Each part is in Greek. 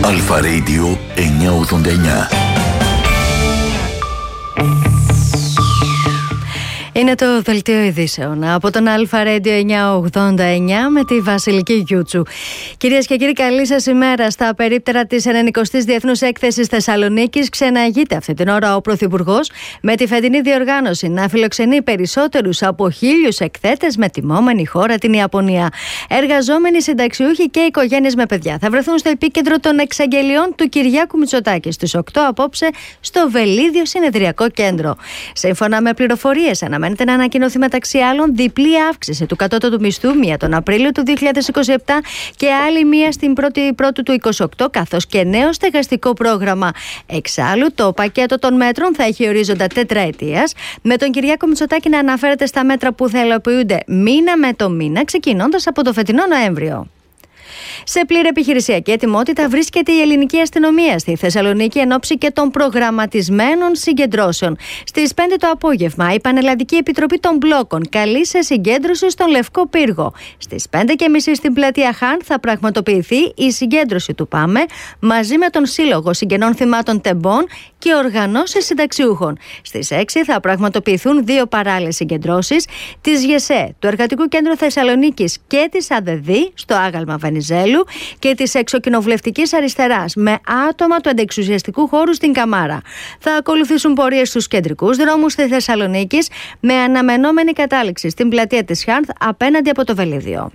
Αλφα Radio 989. Είναι το δελτίο ειδήσεων από τον Αλφα Radio 989 με τη Βασιλική Γιούτσου. Κυρίες και κύριοι, καλή σας ημέρα. Στα περίπτερα της 90ης Διεθνούς Έκθεσης Θεσσαλονίκης ξεναγείται αυτή την ώρα ο Πρωθυπουργός με τη φετινή διοργάνωση να φιλοξενεί περισσότερους από 1.000 εκθέτες με τιμόμενη χώρα την Ιαπωνία. Εργαζόμενοι, συνταξιούχοι και οικογένειες με παιδιά θα βρεθούν στο επίκεντρο των εξαγγελιών του Κυριάκου Μητσοτάκη στις 8 απόψε στο Βελίδιο Συνεδριακό Κέντρο. Σύμφωνα με πληροφορίες, αναμένεται να ανακοινωθεί μεταξύ άλλων διπλή αύξηση του κατώτατου μισθού, μία τον Απρίλιο του 2027 και άλλη μία στην 1η του 2028, καθώς και νέο στεγαστικό πρόγραμμα. Εξάλλου, το πακέτο των μέτρων θα έχει ορίζοντα τετραετίας, με τον Κυριάκο Μητσοτάκη να αναφέρεται στα μέτρα που θα υλοποιούνται μήνα με το μήνα, ξεκινώντας από το φετινό Νοέμβριο. Σε πλήρη επιχειρησιακή ετοιμότητα βρίσκεται η ελληνική αστυνομία στη Θεσσαλονίκη εν ώψη και των προγραμματισμένων συγκεντρώσεων. Στις 5 το απόγευμα, η Πανελλαδική Επιτροπή των Μπλόκων καλεί σε συγκέντρωση στον Λευκό Πύργο. Στις 5:30 στην πλατεία Χάν θα πραγματοποιηθεί η συγκέντρωση του ΠΑΜΕ μαζί με τον Σύλλογο Συγγενών Θυμάτων Τεμπών και οργανώσεις συνταξιούχων. Στις 6 θα πραγματοποιηθούν 2 παράλληλες συγκεντρώσεις της ΓΕΣΕ, του Εργατικού Κέντρου Θεσσαλονίκης και της ΑΔΔ στο Άγαλμα Βενιζέλου και της Εξοκοινοβουλευτικής Αριστεράς με άτομα του αντεξουσιαστικού χώρου στην Καμάρα. Θα ακολουθήσουν πορείες στους κεντρικούς δρόμους της Θεσσαλονίκης με αναμενόμενη κατάληξη στην πλατεία της Χάνθ απέναντι από το Βελίδιο.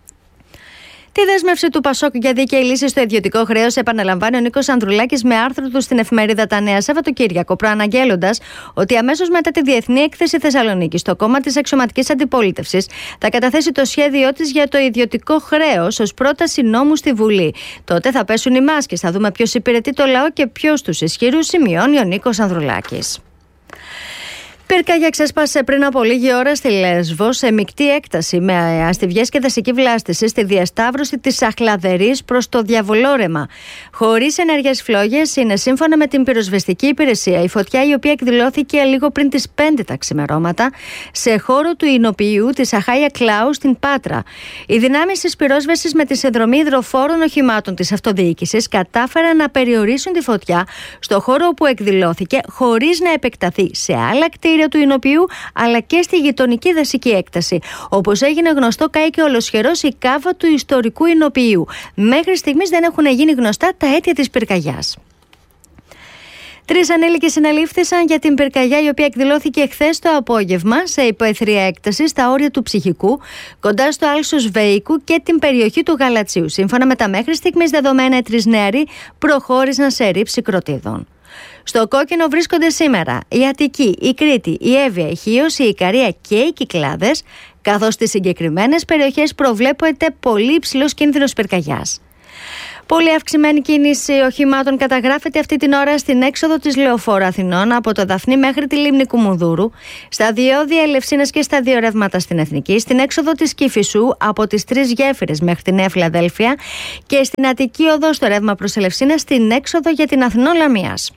Τη δέσμευση του Πασόκ για δίκαιη λύση στο ιδιωτικό χρέος επαναλαμβάνει ο Νίκος Ανδρουλάκης με άρθρο του στην εφημερίδα Τα Νέα Σαββατοκύριακο, προαναγγέλλοντας ότι αμέσως μετά τη Διεθνή Έκθεση Θεσσαλονίκης, το κόμμα της αξιωματικής αντιπολίτευσης θα καταθέσει το σχέδιό της για το ιδιωτικό χρέος ως πρόταση νόμου στη Βουλή. Τότε θα πέσουν οι μάσκες, θα δούμε ποιος υπηρετεί το λαό και ποιος τους ισχυρούς, σημειώνει ο Νίκος Ανδρουλάκης. Πυρκαγιά ξέσπασε πριν από λίγη ώρα στη Λέσβο σε μεικτή έκταση με αστιβιές και δασική βλάστηση στη διασταύρωση της Αχλαδερής προς το Διαβολόρεμα. Χωρίς ενεργές φλόγες, είναι σύμφωνα με την πυροσβεστική υπηρεσία η φωτιά η οποία εκδηλώθηκε λίγο πριν τις 5 τα ξημερώματα σε χώρο του εινοποιείου της Αχάια Κλάου στην Πάτρα. Οι δυνάμεις της πυρόσβεσης με τη συνδρομή υδροφόρων οχημάτων της αυτοδιοίκησης κατάφεραν να περιορίσουν τη φωτιά στο χώρο όπου εκδηλώθηκε χωρίς να επεκταθεί σε άλλα κτίρια του εινοποιείου αλλά και στη γειτονική δασική έκταση. Όπως έγινε γνωστό, κάηκε ολοσχερός η κάβα του ιστορικού εινοποιείου. Μέχρι στιγμής δεν έχουν γίνει γνωστά τα αίτια της πυρκαγιάς. 3 ανήλικοι συνελήφθησαν για την πυρκαγιά η οποία εκδηλώθηκε χθες το απόγευμα σε υποεθρία έκταση στα όρια του Ψυχικού, κοντά στο Άλσος Βέικου και την περιοχή του Γαλατσίου. Σύμφωνα με τα μέχρι στιγμής δεδομένα, οι 3 νεαροί προχώρησαν σε ρήψη κροτίδων. Στο κόκκινο βρίσκονται σήμερα η Αττική, η Κρήτη, η Εύβοια, η Χίος, η Ικαρία και οι Κυκλάδες, καθώς στις συγκεκριμένες περιοχές προβλέπεται πολύ υψηλός κίνδυνος πυρκαγιάς. Πολύ αυξημένη κίνηση οχημάτων καταγράφεται αυτή την ώρα στην έξοδο της Λεωφόρου Αθηνών από το Δαφνί μέχρι τη λίμνη Κουμουνδούρου, στα διόδια Ελευσίνας και στα δύο ρεύματα στην Εθνική, στην έξοδο της Κηφισού από τις 3 Γέφυρες μέχρι τη Νέα Φιλαδέλφια και στην Αττική οδό στο ρεύμα προς Ελευσίνα στην έξοδο για την Αθηνών Λαμίας.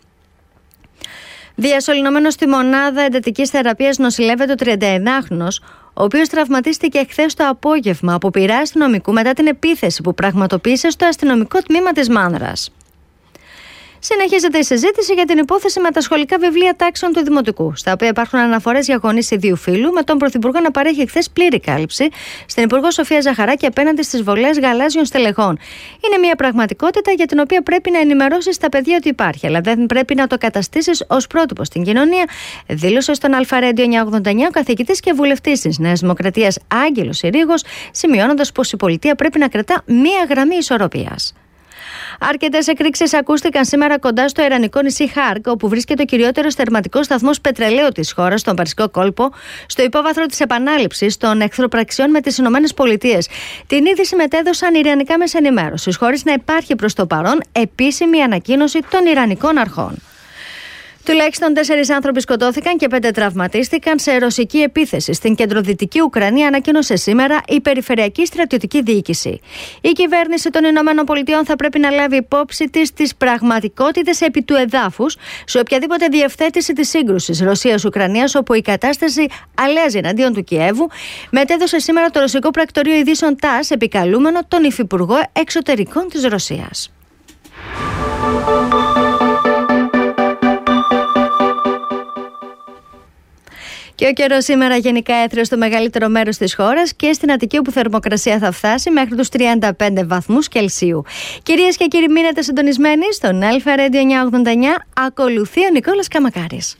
Διασωληνωμένος στη μονάδα εντατικής θεραπείας νοσηλεύεται ο 39χρονος, ο οποίος τραυματίστηκε χθες το απόγευμα από πυρά αστυνομικού μετά την επίθεση που πραγματοποίησε στο αστυνομικό τμήμα της Μάνδρας. Συνεχίζεται η συζήτηση για την υπόθεση με τα σχολικά βιβλία τάξεων του Δημοτικού, στα οποία υπάρχουν αναφορές για γονείς ιδίου φύλου, με τον Πρωθυπουργό να παρέχει χθες πλήρη κάλυψη στην Υπουργό Σοφία Ζαχαράκη απέναντι στις βολές γαλάζιων στελεχών. Είναι μια πραγματικότητα για την οποία πρέπει να ενημερώσεις τα παιδιά ότι υπάρχει, αλλά δεν πρέπει να το καταστήσεις ως πρότυπο στην κοινωνία, δήλωσε στον Αλφα Radio 989 ο καθηγητής και βουλευτής της Νέας Δημοκρατίας Άγγελος Συρίγος, σημειώνοντας πως η πολιτεία πρέπει να κρατά μια γραμμή ισορροπίας. Αρκετές εκρήξεις ακούστηκαν σήμερα κοντά στο ιρανικό νησί Χάρκ, όπου βρίσκεται ο κυριότερος θερματικός σταθμός πετρελαίου της χώρας, στον Παρσικό κόλπο, στο υπόβαθρο της επανάληψης των εχθροπραξιών με τις ΗΠΑ. Την είδηση μετέδωσαν ιρανικά μέσα ενημέρωσης, χωρίς να υπάρχει προς το παρόν επίσημη ανακοίνωση των ιρανικών αρχών. Τουλάχιστον 4 άνθρωποι σκοτώθηκαν και 5 τραυματίστηκαν σε ρωσική επίθεση στην κεντροδυτική Ουκρανία, ανακοίνωσε σήμερα η Περιφερειακή Στρατιωτική Διοίκηση. Η κυβέρνηση των ΗΠΑ θα πρέπει να λάβει υπόψη της τις πραγματικότητες επί του εδάφους σε οποιαδήποτε διευθέτηση της σύγκρουσης Ρωσίας-Ουκρανίας, όπου η κατάσταση αλλάζει εναντίον του Κιέβου, μετέδωσε σήμερα το ρωσικό πρακτορείο ειδήσεων ΤΑΣ, επικαλούμενο τον Υφυπουργό Εξωτερικών της Ρωσίας. Και ο καιρός σήμερα γενικά έθριο στο μεγαλύτερο μέρος της χώρας και στην Αττική, όπου θερμοκρασία θα φτάσει μέχρι τους 35 βαθμούς Κελσίου. Κυρίες και κύριοι, μείνετε συντονισμένοι στον Αλφα Radio 989. Ακολουθεί ο Νικόλας Καμακάρης.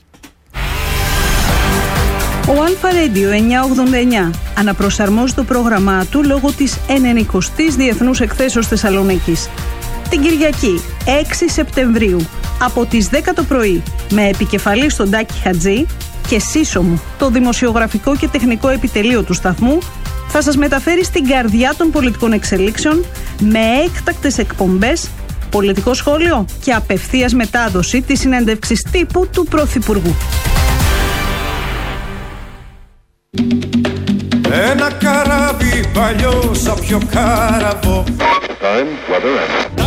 Ο Αλφα Radio 989 αναπροσαρμόζει το πρόγραμμά του λόγω της 90ης Διεθνούς Εκθέσεως Θεσσαλονίκης. Την Κυριακή 6 Σεπτεμβρίου από τις 10 το πρωί με επικεφαλή στον Τάκη Χατζή και σύσσωμο το δημοσιογραφικό και τεχνικό επιτελείο του σταθμού θα σας μεταφέρει στην καρδιά των πολιτικών εξελίξεων με έκτακτες εκπομπές, πολιτικό σχόλιο και απευθείας μετάδοση της συνέντευξης τύπου του Πρωθυπουργού. Ένα καράβι παλιό σαν πιο κάραβο.